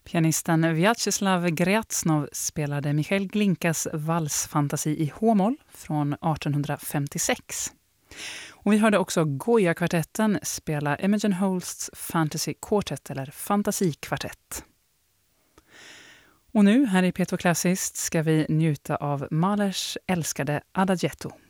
Pianisten Vyacheslav Gryaznov spelade Michael Glinkas valsfantasi i H-moll från 1856. Och vi hörde också Goya-kvartetten spela Imogen Holsts Fantasy Quartet eller Fantasikvartett. Och nu här i P2 Klassiskt ska vi njuta av Mahlers älskade Adagietto.